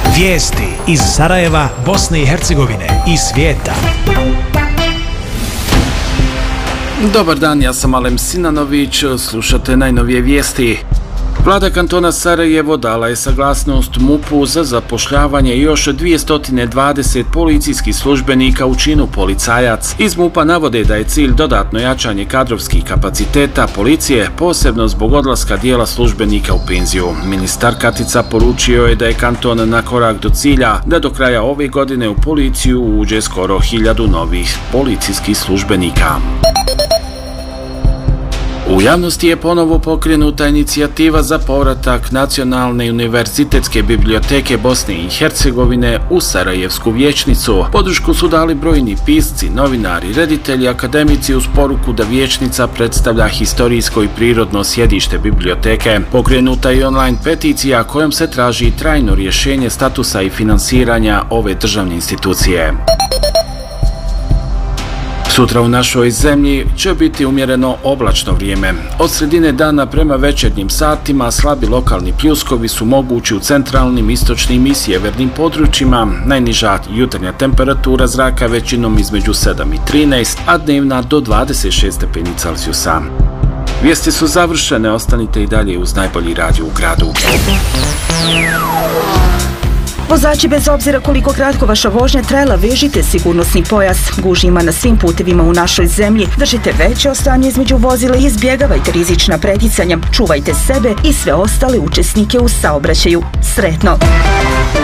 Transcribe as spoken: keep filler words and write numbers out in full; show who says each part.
Speaker 1: Vijesti iz Sarajeva, Bosne i Hercegovine i svijeta.
Speaker 2: Dobar dan, ja sam Alem Sinanović, slušate najnovije vijesti. Vlada kantona Sarajevo dala je saglasnost M U P-u za zapošljavanje još dvjesto dvadeset policijskih službenika u činu policajac. Iz M U P-a navode da je cilj dodatno jačanje kadrovskih kapaciteta policije, posebno zbog odlaska dijela službenika u penziju. Ministar Katica poručio je da je kanton na korak do cilja da do kraja ove godine u policiju uđe skoro hiljadu novih policijskih službenika. U javnosti je ponovo pokrenuta inicijativa za povratak Nacionalne univerzitetske biblioteke Bosne i Hercegovine u Sarajevsku vijećnicu. Podršku su dali brojni pisci, novinari, reditelji, akademici uz poruku da vijećnica predstavlja historijsko i prirodno sjedište biblioteke. Pokrenuta je online peticija kojom se traži trajno rješenje statusa i finansiranja ove državne institucije. Sutra u našoj zemlji će biti umjereno oblačno vrijeme. Od sredine dana prema večernjim satima slabi lokalni pljuskovi su mogući u centralnim, istočnim i sjevernim područjima. Najniža jutarnja temperatura zraka većinom između sedam i trinaest, a dnevna do dvadeset šest stepeni Celzijusa. Vijesti su završene, ostanite i dalje uz najbolji radio u gradu.
Speaker 3: Vozači, bez obzira koliko kratko vaša vožnja trajala, vežite sigurnosni pojas. Gužvi ima na svim putevima u našoj zemlji. Držite veće ostajanje između vozila i izbjegavajte rizična preticanja. Čuvajte sebe i sve ostale učesnike u saobraćaju. Sretno!